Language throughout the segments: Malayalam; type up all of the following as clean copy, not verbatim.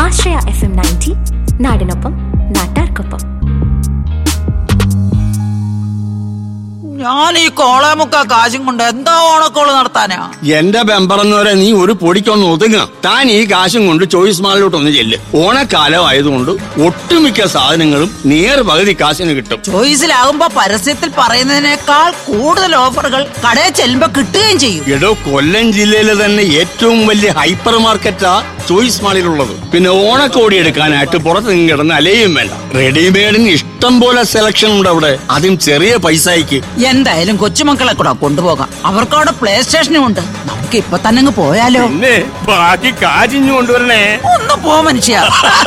ആശ്രയ FM 90 നാടിനൊപ്പം നാട്ടാർക്കൊപ്പം. ഞാൻ ഈ കോളേമുക്ക കാശും കൊണ്ട് എന്താ ഓണക്കോള് നടത്താനാ? എന്റെ ബെമ്പറന്നവരെ നീ ഒരു പൊടിക്കൊന്ന് ഒതുങ്ങ. താൻ ഈ കാശും കൊണ്ട് ചോയ്സ് മാളിലോട്ടൊന്ന് ചെല്ല്. ഓണക്കാലം ആയതുകൊണ്ട് ഒട്ടുമിക്ക സാധനങ്ങളും പകുതി കാശിന് കിട്ടും. ചോയ്സിലാകുമ്പോ പരസ്യത്തിൽ പറയുന്നതിനേക്കാൾ കൂടുതൽ ഓഫറുകൾ കടയിൽ ചെല്ലുമ്പോ കിട്ടുകയും ചെയ്യും. എടോ, കൊല്ലം ജില്ലയിലെ തന്നെ ഏറ്റവും വലിയ ഹൈപ്പർ മാർക്കറ്റാ ചോയ്സ് മാളിലുള്ളത്. പിന്നെ ഓണക്കോടി എടുക്കാനായിട്ട് പുറത്ത് കിടന്ന് അലയും വേണ്ട. റെഡിമെയ്ഡിന് ഇഷ്ടം പോലെ സെലക്ഷൻ ഉണ്ട് അവിടെ, അതും ചെറിയ പൈസയ്ക്ക്. എന്തായാലും കൊച്ചുമക്കളെ കൂടെ കൊണ്ടുപോകാം. അവർക്ക് അവിടെ പ്ലേ സ്റ്റേഷനും ഉണ്ട്. നമുക്ക് ഇപ്പൊ തന്നെ പോയാലോ? പിന്നെ ബാക്കി കാശിഞ്ഞു കൊണ്ടുവരണേ. ഒന്ന് പോ മനുഷ്യ.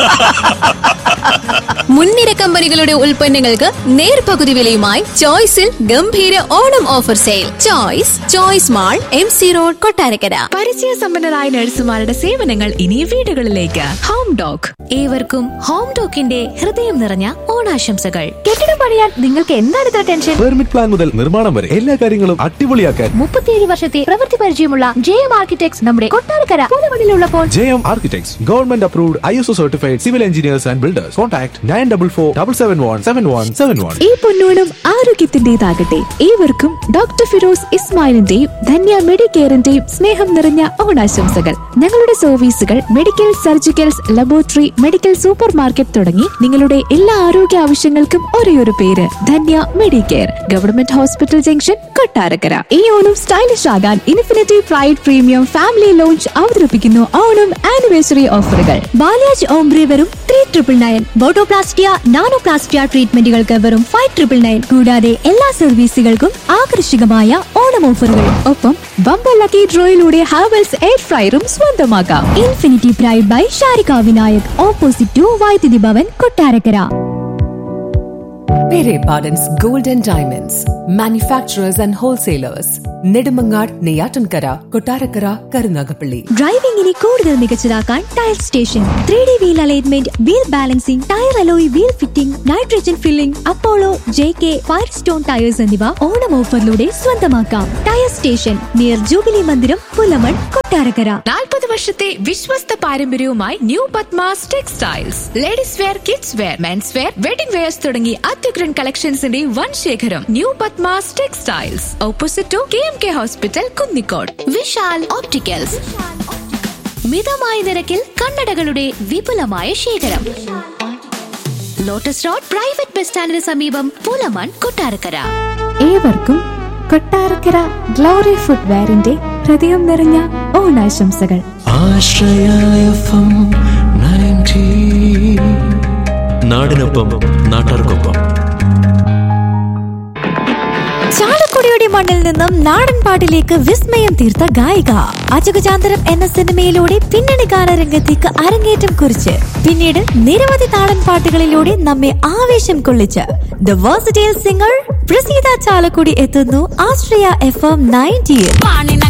മുൻനിര കമ്പനികളുടെ ഉൽപ്പന്നങ്ങൾക്ക് നേർപകുതി വിലയുമായി ചോയ്സിൽ ഗംഭീര Onam offer sale. Choice mall, MC road, Kottarakkara. പരിചയ സമ്പന്നരായ നഴ്സുമാരുടെ സേവനങ്ങൾ ഇനി വീടുകളിലേക്ക്. ഹോം ഡോക്. ഏവർക്കും ഹോം ഡോക്കിന്റെ ഹൃദയം നിറഞ്ഞ ഓണാശംസകൾ. കെട്ടിടം പണിയാൻ നിങ്ങൾക്ക് എന്താണ് ഇത്ര ടെൻഷൻ? പെർമിറ്റ് പ്ലാൻ മുതൽ നിർമ്മാണം വരെ എല്ലാ കാര്യങ്ങളും അടിപൊളിയാക്കാൻ 37 വർഷത്തെ പ്രവൃത്തി പരിചയമുള്ള JM ആർക്കിടെക്ട്സ് നമ്മുടെ Kottarakkara പൂലമണിലുള്ളപ്പോൾ. JM architects government approved ISO certified civil engineers and builders. Contact 9447717171. ഈ പൊന്നോണം ആരോഗ്യത്തിന്റേതാകട്ടെ. ഏവർക്കും ഡോക്ടർ ഫിറോസ് ഇസ്മായിലിന്റെയും ധന്യ മെഡിക്കെയറിന്റെയും സ്നേഹം നിറഞ്ഞ ഓണാശംസകൾ. ഞങ്ങളുടെ സർവീസുകൾ medical, surgicals, laboratory, medical super market തുടങ്ങി നിങ്ങളുടെ എല്ലാ ആരോഗ്യ ആവശ്യങ്ങൾക്കും ഒരേയൊരു പേര് Dhanya Medicare, government hospital junction, Kottarakkara. ഈ ഓണം സ്റ്റൈലിഷ് ആകാൻ infinity pride premium family launch അവതരിപ്പിക്കുന്നു ഓണം ആനിവേഴ്സറി ഓഫറുകൾ. ബാലാജ് ഓംബ്രി വെറും 3,999, ബോട്ടോപ്ലാസ്റ്റിയ, നാനോപ്ലാസ്റ്റിയ ട്രീറ്റ്മെന്റുകൾക്ക് വെറും 5,999. കൂടാതെ എല്ലാ സർവീസുകൾക്കും ആകർഷകമായ ഓണം ഓഫറുകൾ. ഒപ്പം ബമ്പർ ലക്കി ഡ്രോയിലൂടെ ഹാവൽസ് എയർ ഫ്രയറും സ്വന്തമാക്കാം. Infinity pride by Sharika Vinayak, opposite to വൈദ്യുതി Bhavan, Kottarakkara. Pere Pardon's Gold and Diamonds, manufacturers and wholesalers. Nedumangad, Neyyattinkara, Kottarakkara, Karunagappally. ഡ്രൈവിംഗിനെ കൂടുതൽ മികച്ചതാക്കാൻ tyre station. 3D wheel alignment, wheel balancing, tyre alloy wheel fitting, nitrogen filling, Apollo, JK, ഫയർസ്റ്റോൺ tyres എന്നിവ ഓണം ഓഫറിലൂടെ സ്വന്തമാക്കാം. ടയർ സ്റ്റേഷൻ നിയർ ജൂബിലി മന്ദിരം, പുലമൺ, കൊട്ടാരക്കര. 40 വർഷത്തെ വിശ്വസ്ത പാരമ്പര്യവുമായി new Padmas textiles. Ladies wear, kids wear, men's wear, wedding wears തുടങ്ങി അത്യുഗ്രൻ കളക്ഷൻസിന്റെ വൻ ശേഖരം. New Padmas textiles, opposite to KMK hospital, Kunnicode. Vishal opticals. മിതമായ നിരക്കിൽ കണ്ണടകളുടെ വിപുലമായ ശേഖരം. ലോട്ടസ് റോഡ് പ്രൈവറ്റ് ബസ് സ്റ്റാൻഡിന് സമീപം, പുലമൺ, കൊട്ടാരക്കര. ഏവർക്കും കൊട്ടാരക്കര ഗ്ലോറി ഫുട്വെയറിന്റെ ഹൃദയം നിറഞ്ഞ ഓണാശംസകൾ. നാടിനൊപ്പം നാട്ടാർക്കൊപ്പം. ചാലക്കുടിയുടെ മണ്ണിൽ നിന്നും നാടൻ പാട്ടിലേക്ക് വിസ്മയം തീർത്ത ഗായിക. അജഗജാന്തരം എന്ന സിനിമയിലൂടെ പിന്നണി ഗാനരംഗത്തേക്ക് അരങ്ങേറ്റം കുറിച്ച് പിന്നീട് നിരവധി നാടൻ പാട്ടുകളിലൂടെ നമ്മെ ആവേശം കൊള്ളിച്ച് the versatile singer Praseetha Chalakudy എത്തുന്നു ആശ്രയ FM 90.